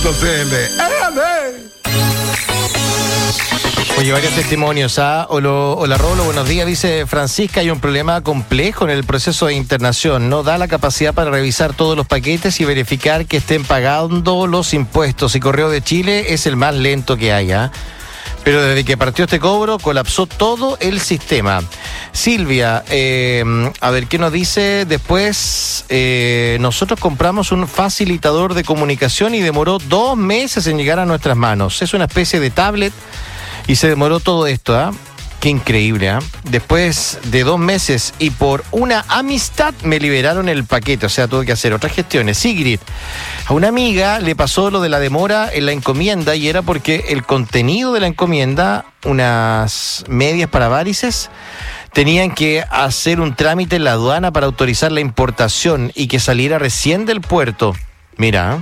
Oye, varios testimonios, ¿ah? Hola Rolo, buenos días. Dice Francisca, hay un problema complejo en el proceso de internación. No da la capacidad para revisar todos los paquetes y verificar que estén pagando los impuestos. Y Correo de Chile es el más lento que hay, ¿ah? Pero desde que partió este cobro, colapsó todo el sistema. Silvia, a ver, ¿qué nos dice? Después, nosotros compramos un facilitador de comunicación y demoró 2 meses en llegar a nuestras manos. Es una especie de tablet y se demoró todo esto, ¿ah? Qué increíble, ¿ah? Después de 2 meses y por una amistad me liberaron el paquete, o sea, tuve que hacer otras gestiones. Sigrid, a una amiga le pasó lo de la demora en la encomienda y era porque el contenido de la encomienda, unas medias para varices, tenían que hacer un trámite en la aduana para autorizar la importación y que saliera recién del puerto. Mira,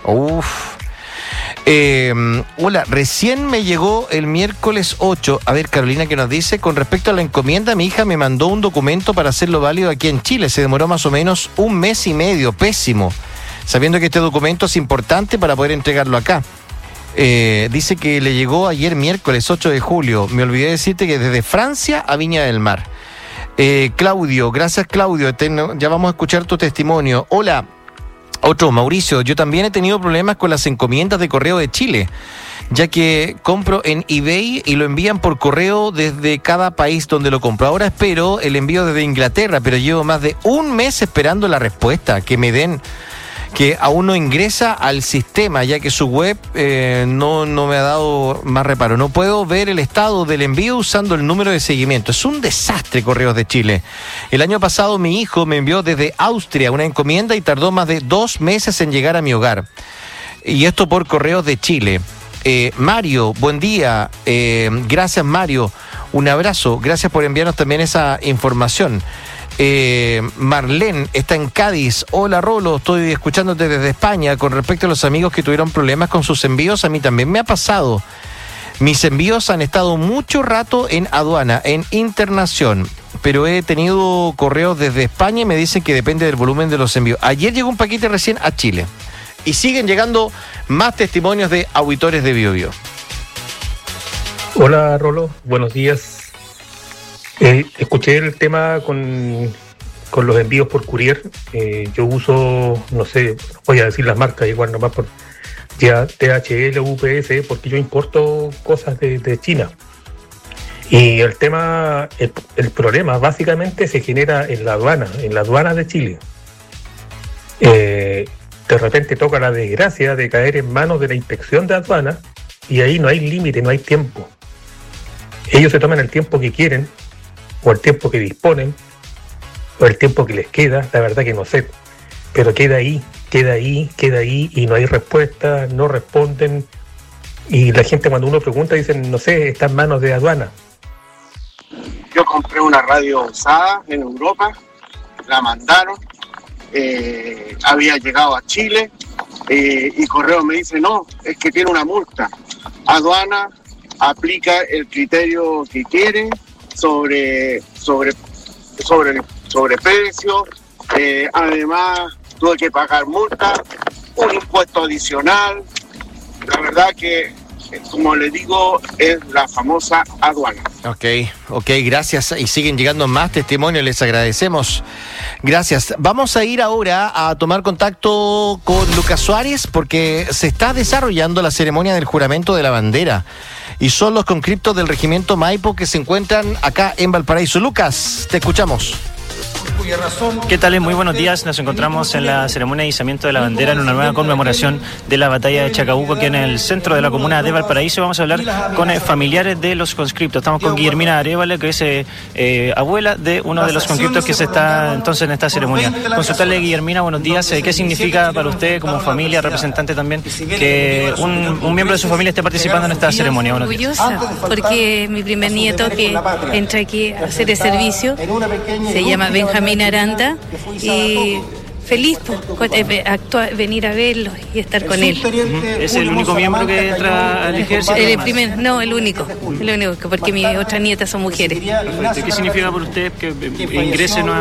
hola, recién me llegó el miércoles 8. A ver, Carolina, ¿qué nos dice? Con respecto a la encomienda, mi hija me mandó un documento para hacerlo válido aquí en Chile. Se demoró más o menos 1 mes y medio. Pésimo. Sabiendo que este documento es importante para poder entregarlo acá. Dice que le llegó ayer miércoles 8 de julio. Me olvidé decirte que desde Francia a Viña del Mar. Claudio, gracias Claudio. Ya vamos a escuchar tu testimonio. Hola. Otro, Mauricio, yo también he tenido problemas con las encomiendas de Correo de Chile, ya que compro en eBay y lo envían por correo desde cada país donde lo compro. Ahora espero el envío desde Inglaterra, pero llevo más de 1 mes esperando la respuesta que me den, que aún no ingresa al sistema, ya que su web no me ha dado más reparo. No puedo ver el estado del envío usando el número de seguimiento. Es un desastre, Correos de Chile. El año pasado mi hijo me envió desde Austria una encomienda y tardó más de 2 meses en llegar a mi hogar. Y esto por Correos de Chile. Mario, buen día. Gracias, Mario. Un abrazo. Gracias por enviarnos también esa información. Marlene está en Cádiz. Hola Rolo, estoy escuchándote desde España. Con respecto a los amigos que tuvieron problemas con sus envíos, a mí también me ha pasado. Mis envíos han estado mucho rato en aduana, en internación, pero he tenido correos desde España y me dicen que depende del volumen de los envíos. Ayer llegó un paquete recién a Chile y siguen llegando más testimonios de auditores de BioBio. Hola Rolo, buenos días. Escuché el tema con los envíos por courier. Yo uso, no sé, voy a decir las marcas igual nomás por DHL, UPS, porque yo importo cosas de China. Y el tema, el problema básicamente se genera en la aduana de Chile. De repente toca la desgracia de caer en manos de la inspección de aduana y ahí no hay límite, no hay tiempo. Ellos se toman el tiempo que quieren, o el tiempo que disponen, o el tiempo que les queda, la verdad que no sé, pero queda ahí, y no hay respuesta, no responden, y la gente cuando uno pregunta dicen, no sé, está en manos de aduana. Yo compré una radio usada en Europa, la mandaron, había llegado a Chile, y Correo me dice, no, es que tiene una multa. Aduana aplica el criterio que quiere, sobre precio, además tuve que pagar multa, un impuesto adicional. La verdad que, como le digo, es la famosa aduana. Ok, gracias. Y siguen llegando más testimonios, les agradecemos. Gracias. Vamos a ir ahora a tomar contacto con Lucas Suárez porque se está desarrollando la ceremonia del juramento de la bandera. Y son los conscriptos del regimiento Maipo que se encuentran acá en Valparaíso. Lucas, te escuchamos. ¿Qué tal? Muy buenos días. Nos encontramos en la ceremonia de izamiento de la bandera en una nueva conmemoración de la batalla de Chacabuco aquí en el centro de la comuna de Valparaíso. Vamos a hablar con familiares de los conscriptos. Estamos con Guillermina Arevalo, que es abuela de uno de los conscriptos que se está entonces en esta ceremonia. Consultarle, Guillermina, buenos días. ¿Qué significa para usted como familia, representante también, que un miembro de su familia esté participando en esta ceremonia? Orgullosa, porque mi primer nieto que entra aquí a hacer el servicio se llama Benjamín Aranda y feliz por venir a verlo y estar con él. ¿Es el único miembro que entra al ejército? El único, porque mis otras nietas son mujeres. Perfecto. ¿Qué significa para usted que ingrese